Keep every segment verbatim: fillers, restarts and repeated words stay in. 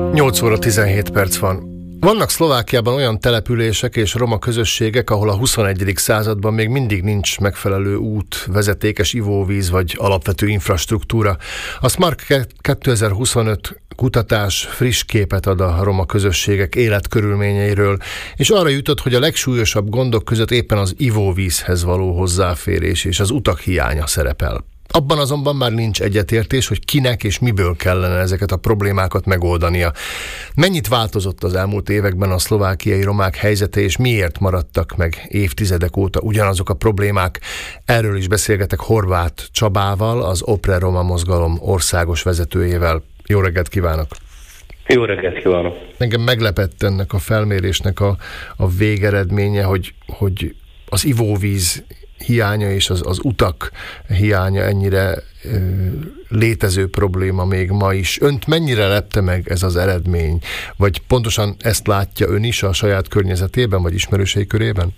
nyolc óra tizenhét perc van. Vannak Szlovákiában olyan települések és roma közösségek, ahol a huszonegyedik században még mindig nincs megfelelő út, vezetékes ivóvíz vagy alapvető infrastruktúra. A Smart kétezer-huszonöt kutatás friss képet ad a roma közösségek életkörülményeiről, és arra jutott, hogy a legsúlyosabb gondok között éppen az ivóvízhez való hozzáférés és az utak hiánya szerepel. Abban azonban már nincs egyetértés, hogy kinek és miből kellene ezeket a problémákat megoldania. Mennyit változott az elmúlt években a szlovákiai romák helyzete, és miért maradtak meg évtizedek óta ugyanazok a problémák? Erről is beszélgetek Horváth Csabával, az Opre Roma Mozgalom országos vezetőjével. Jó reggelt kívánok! Jó reggelt kívánok! Engem meglepett ennek a felmérésnek a, a végeredménye, hogy, hogy az ivóvíz hiánya és az, az utak hiánya ennyire ö, létező probléma még ma is. Önt mennyire lepte meg ez az eredmény? Vagy pontosan ezt látja ön is a saját környezetében, vagy ismerősei körében?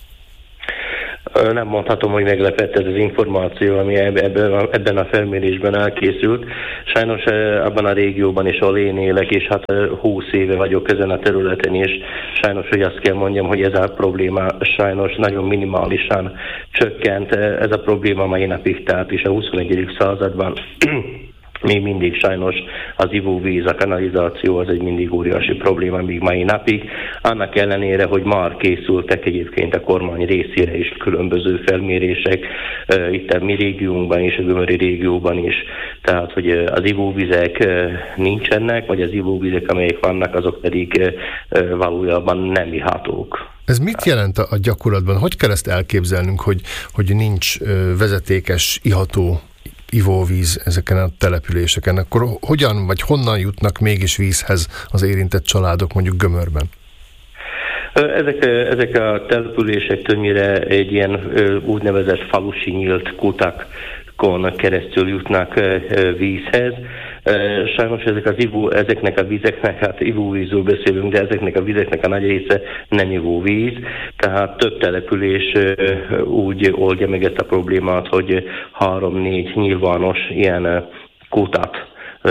Nem mondhatom, hogy meglepett ez az információ, ami ebben a, ebben a felmérésben elkészült. Sajnos abban a régióban is, ahol én élek, és hát húsz éve vagyok ezen a területen, és sajnos, hogy azt kell mondjam, hogy ez a probléma sajnos nagyon minimálisan csökkent. Ez a probléma mai napig, tehát is a huszonegyedik században még mindig sajnos az ivóvíz, a kanalizáció az egy mindig óriási probléma még mai napig. Annak ellenére, hogy már készültek egyébként a kormány részére is különböző felmérések, itt a mi régiónkban és a Gömöri régióban is. Tehát, hogy az ivóvizek nincsenek, vagy az ivóvizek, amelyek vannak, azok pedig valójában nem ihatók. Ez mit jelent a gyakorlatban? Hogy kell ezt elképzelnünk, hogy, hogy nincs vezetékes, iható ivóvíz ezeken a településeken? Akkor hogyan vagy honnan jutnak mégis vízhez az érintett családok mondjuk Gömörben? Ezek, ezek a települések többnyire egy ilyen úgynevezett falusi nyílt kutakon keresztül jutnak vízhez. Sajnos ezek az ivó, ezeknek a vizeknek, hát ivóvízről beszélünk, de ezeknek a vizeknek a nagy része nem ivóvíz, tehát több település úgy oldja meg ezt a problémát, hogy három-négy nyilvános ilyen kutat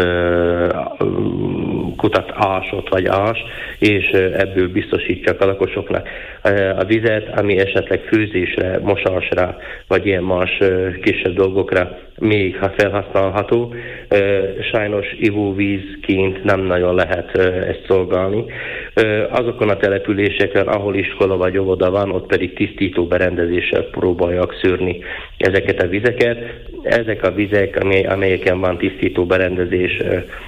kutat ásott vagy ás, és ebből biztosítják a lakosoknak a vizet, ami esetleg főzésre, mosásra, vagy ilyen más kisebb dolgokra még ha felhasználható. Sajnos ivóvízként nem nagyon lehet ezt szolgálni. Azokon a településeken, ahol iskola vagy óvoda van, ott pedig tisztító berendezéssel próbálják szűrni ezeket a vizeket. Ezek a vizek, amelyeken van tisztító berendezés,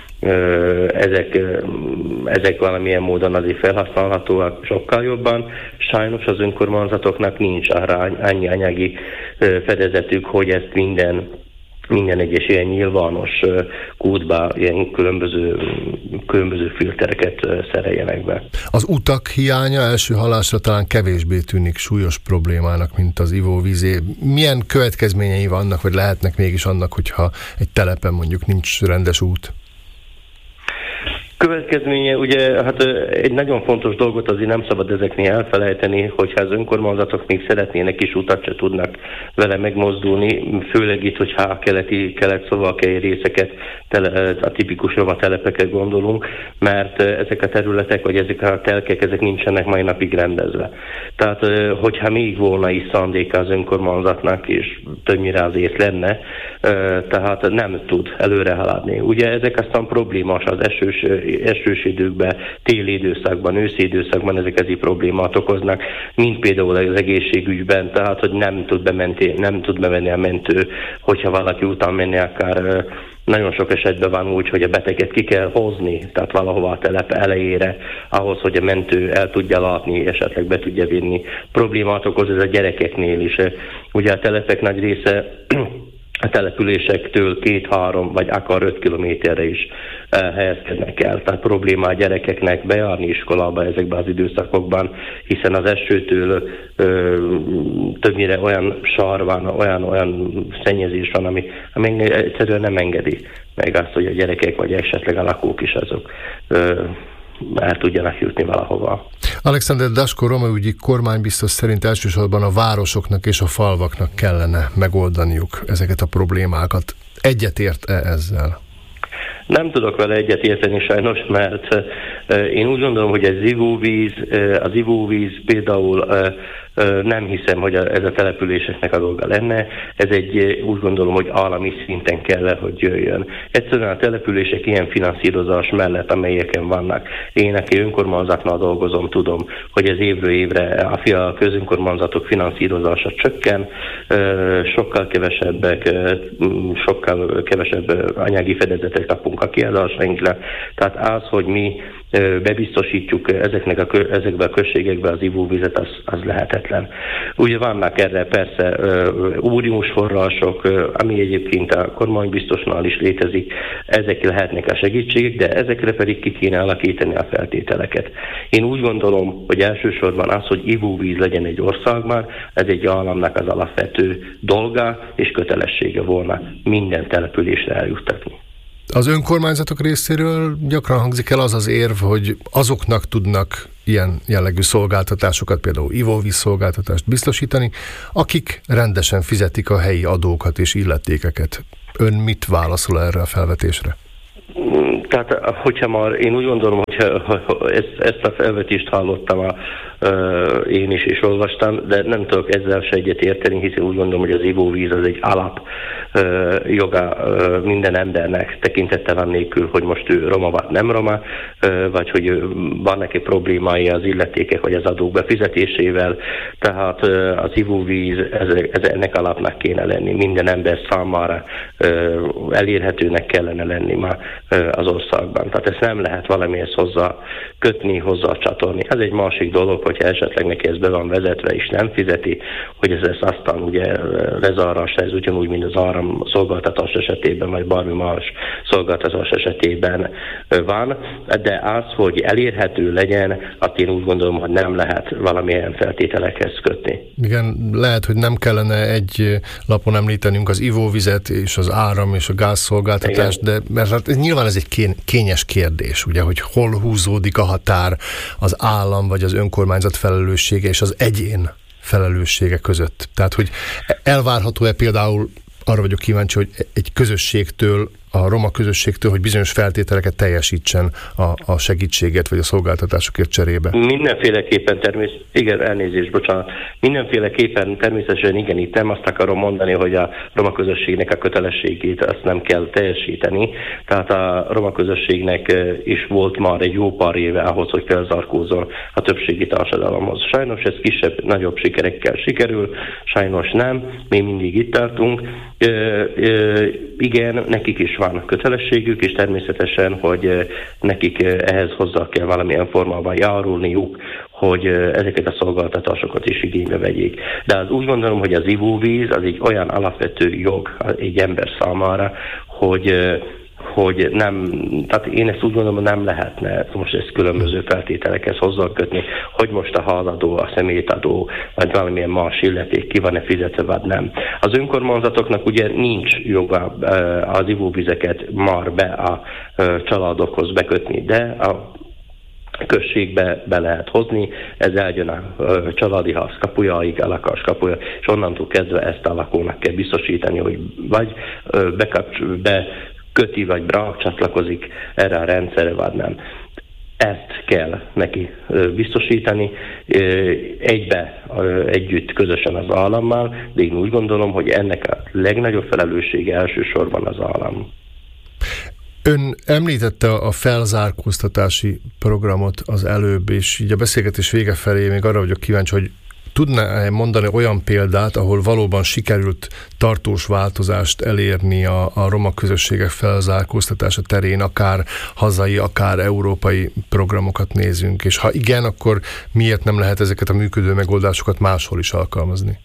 ezek, ezek valamilyen módon azért felhasználhatóak sokkal jobban. Sajnos az önkormányzatoknak nincs arra annyi anyagi fedezetük, hogy ezt minden minden egyes ilyen nyilvános kútba ilyen különböző, különböző filtereket szereljenek be. Az utak hiánya első hallásra talán kevésbé tűnik súlyos problémának, mint az ivóvízé. Milyen következményei vannak, vagy lehetnek mégis annak, hogyha egy telepen mondjuk nincs rendes út? Következménye, ugye, hát egy nagyon fontos dolgot azért nem szabad ezeknél elfelejteni, hogyha az önkormányzatok még szeretnének is utat, se tudnak vele megmozdulni, főleg itt, hogyha a keleti, kelet-szlovákiai részeket, tele, a tipikus roma telepeket gondolunk, mert ezek a területek, vagy ezek a telkek, ezek nincsenek mai napig rendezve. Tehát, hogyha még volna is szándéka az önkormányzatnak, és többnyire azért lenne, tehát nem tud előre haladni. Ugye ezek aztán problémás az esős esős időkben, téli időszakban, őszi időszakban ezek ezért problémát okoznak, mint például az egészségügyben, tehát, hogy nem tud bemenni, nem tud bemenni a mentő, hogyha valaki után menni, akár nagyon sok esetben van úgy, hogy a beteget ki kell hozni, tehát valahova a telep elejére, ahhoz, hogy a mentő el tudja látni, esetleg be tudja vinni. Problémát okoz ez a gyerekeknél is. Ugye a telepek nagy része a településektől két-három vagy akár öt kilométerre is uh, helyezkednek el. Tehát probléma a gyerekeknek bejárni iskolába ezekben az időszakokban, hiszen az esőtől uh, többnyire olyan sár van, olyan, olyan szennyezés van, ami, ami egyszerűen nem engedi meg azt, hogy a gyerekek vagy esetleg a lakók is azok uh, el tudjanak jutni valahova. Alexander Dasko romaügyi kormánybiztos szerint elsősorban a városoknak és a falvaknak kellene megoldaniuk ezeket a problémákat. Egyetért-e ezzel? Nem tudok vele egyet érteni sajnos, mert én úgy gondolom, hogy az ivóvíz, az ivóvíz például nem hiszem, hogy ez a településeknek a dolga lenne. Ez egy, úgy gondolom, hogy állami szinten kell, hogy jöjjön. Egyszerűen a települések ilyen finanszírozás mellett, amelyeken vannak. Én, aki önkormányzatnál dolgozom, tudom, hogy ez évről évre a közönkormányzatok finanszírozása csökken, sokkal kevesebbek, sokkal kevesebb anyagi fedezetet kapunk a kiadásainkra. Tehát az, hogy mi bebiztosítjuk ezeknek a, ezekbe a községekbe az ivóvizet, az, az lehetetlen. Ugye vannak erre persze óriós források, ami egyébként a kormánybiztosnál is létezik, ezek lehetnek a segítségek, de ezekre pedig ki kéne alakítani a feltételeket. Én úgy gondolom, hogy elsősorban az, hogy ivóvíz legyen egy országban, ez egy államnak az alapvető dolga és kötelessége volna minden településre eljuttatni. Az önkormányzatok részéről gyakran hangzik el az az érv, hogy azoknak tudnak ilyen jellegű szolgáltatásokat, például ivóvíz szolgáltatást biztosítani, akik rendesen fizetik a helyi adókat és illetékeket. Ön mit válaszol erre a felvetésre? Tehát, hogyha már én úgy gondolom, hogy ezt, ezt a felvetést hallottam, a, uh, én is és olvastam, de nem tudok ezzel se egyet érteni, hiszen úgy gondolom, hogy az ivóvíz az egy alap uh, joga uh, minden embernek, tekintettel van nélkül, hogy most ő roma vagy nem roma, uh, vagy hogy van neki problémái az illetékek vagy az adók befizetésével. Tehát uh, az ivóvíz ez, ez ennek alapnak kéne lenni, minden ember számára uh, elérhetőnek kellene lenni ma uh, az országban. Tehát ezt nem lehet valamihez hozzá kötni, hozzá csatolni. Ez egy másik dolog, hogyha esetleg neki ez be van vezetve és nem fizeti, hogy ez lesz aztán ugye lezárás, ez ugyanúgy, mint az áram szolgáltatás esetében, vagy bármi más szolgáltatás esetében van, de az, hogy elérhető legyen, azt én úgy gondolom, hogy nem lehet valamilyen feltételekhez kötni. Igen, lehet, hogy nem kellene egy lapon említenünk az ivóvizet és az áram és a gázszolgáltatást, de mert hát nyilván ez egy kényes kérdés, ugye, hogy hol húzódik a határ az állam vagy az önkormányzat felelőssége és az egyén felelőssége között. Tehát, hogy elvárható-e például, arra vagyok kíváncsi, hogy egy közösségtől, a roma közösségtől, hogy bizonyos feltételeket teljesítsen a, a segítséget vagy a szolgáltatásokért cserébe? Mindenféleképpen természetesen, igen, elnézést, bocsánat, mindenféleképpen természetesen igen, itt nem azt akarom mondani, hogy a roma közösségnek a kötelességét azt nem kell teljesíteni, tehát a roma közösségnek is volt már egy jó pár éve ahhoz, hogy felzárkózzon a többségi társadalomhoz. Sajnos ez kisebb, nagyobb sikerekkel sikerül, sajnos nem, mi mindig itt tartunk. Ö, ö, igen, nekik is van kötelességük, és természetesen, hogy nekik ehhez hozzá kell valamilyen formában járulniuk, hogy ezeket a szolgáltatásokat is igénybe vegyék. De az úgy gondolom, hogy az ivóvíz az egy olyan alapvető jog egy ember számára, hogy hogy nem, tehát én ezt úgy gondolom, nem lehetne most ezt különböző feltételekhez hozzákötni, hogy most a házadó, a szemétadó, vagy valamilyen más illeték ki van-e fizetve, vagy nem. Az önkormányzatoknak ugye nincs joga az ivóvizeket már be a családokhoz bekötni, de a községbe be lehet hozni, ez eljön a családi ház kapujáig, a lakás kapuja, és onnantól kezdve ezt a lakónak kell biztosítani, hogy vagy bekapcs, be köti vagy bra, csatlakozik erre a rendszerre, vagy nem. Ezt kell neki biztosítani, egybe, együtt, közösen az állammal, de én úgy gondolom, hogy ennek a legnagyobb felelőssége elsősorban az állam. Ön említette a felzárkóztatási programot az előbb, és így a beszélgetés vége felé még arra vagyok kíváncsi, hogy tudná mondani olyan példát, ahol valóban sikerült tartós változást elérni a, a roma közösségek felzárkóztatása terén, akár hazai, akár európai programokat nézünk, és ha igen, akkor miért nem lehet ezeket a működő megoldásokat máshol is alkalmazni?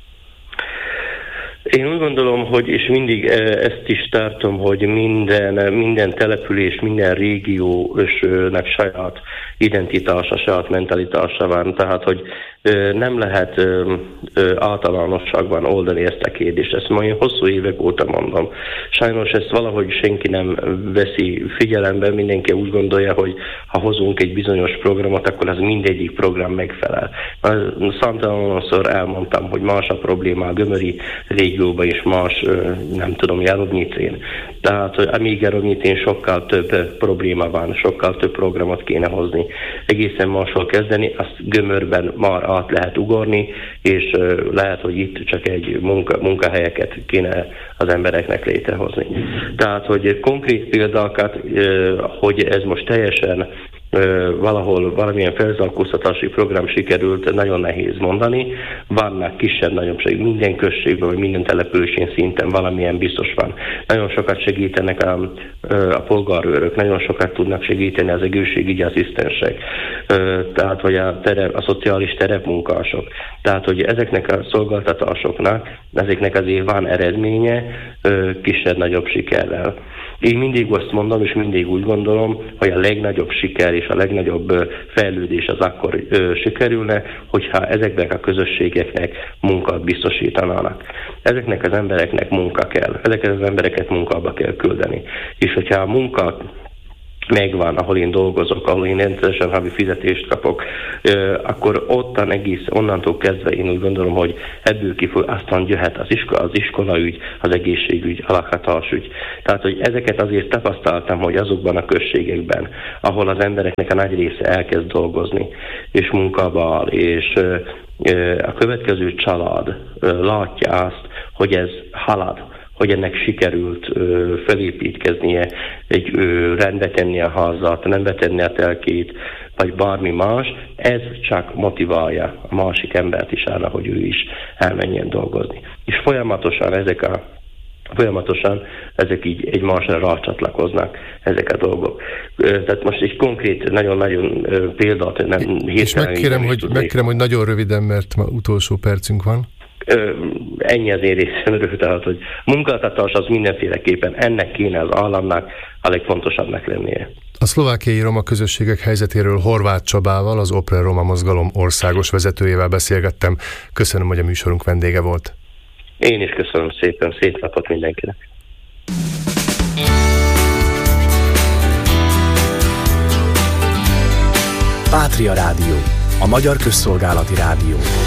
Én úgy gondolom, hogy és mindig ezt is tartom, hogy minden, minden település, minden régiósnak saját identitása, saját mentalitása van, tehát hogy nem lehet általánosságban oldani ezt a kérdést. Ezt majd hosszú évek óta mondom. Sajnos ezt valahogy senki nem veszi figyelembe, mindenki úgy gondolja, hogy ha hozunk egy bizonyos programot, akkor az mindegyik program megfelel. Számtalanszor elmondtam, hogy más a probléma a gömöri régió Bogyóba és más, nem tudom, Jarobnyicén. Tehát amíg Jarobnyicén sokkal több probléma van, sokkal több programot kéne hozni. Egészen máshol kezdeni, azt Gömörben már át lehet ugorni, és lehet, hogy itt csak egy munka, munkahelyeket kéne az embereknek létrehozni. Tehát, hogy konkrét példákat, hogy ez most teljesen valahol valamilyen felzárkóztatási program sikerült, nagyon nehéz mondani. Vannak kisebb-nagyobb, minden községben, vagy minden településen szinten valamilyen biztos van. Nagyon sokat segítenek a, a polgárőrök, nagyon sokat tudnak segíteni az egészségügyi asszisztensek, tehát hogy a, terep, a szociális terepmunkások. Tehát, hogy ezeknek a szolgáltatásoknak, ezeknek azért van eredménye kisebb-nagyobb sikerrel. Én mindig azt mondom, és mindig úgy gondolom, hogy a legnagyobb siker és a legnagyobb fejlődés az akkor ö, sikerülne, hogyha ezeknek a közösségeknek munkát biztosítanának. Ezeknek az embereknek munka kell. Ezeket az embereket munkába kell küldeni. És hogyha a munka megvan, ahol én dolgozok, ahol én rendszeresen havi fizetést kapok, akkor ottan egész, onnantól kezdve én úgy gondolom, hogy ebből kifog, aztán jöhet az iskola, az iskolaügy, az egészségügy, a lakhatásügy. Tehát, hogy ezeket azért tapasztaltam, hogy azokban a községekben, ahol az embereknek a nagy része elkezd dolgozni, és munkába áll, és a következő család látja azt, hogy ez halad, hogy ennek sikerült ö, felépítkeznie, egy ö, rendbe tenni a házat, rendbe tenni a telkét, vagy bármi más, ez csak motiválja a másik embert is arra, hogy ő is elmenjen dolgozni. És folyamatosan ezek a Folyamatosan ezek így egymásra rácsatlakoznak, ezek a dolgok. Tehát most egy konkrét, nagyon-nagyon példát nem hirtelen... És megkérem, hogy, megkérem, hogy nagyon röviden, mert ma utolsó percünk van. Ö, ennyi az én részemről, tehát, hogy munkáltatás az mindenféleképpen ennek kéne az államnak a legfontosabbnak lennie. A szlovákiai roma közösségek helyzetéről Horváth Csabával, az Opre Roma Mozgalom országos vezetőjével beszélgettem. Köszönöm, hogy a műsorunk vendége volt. Én is köszönöm szépen, szép napot mindenkinek. Pátria Rádió, a magyar közszolgálati rádió.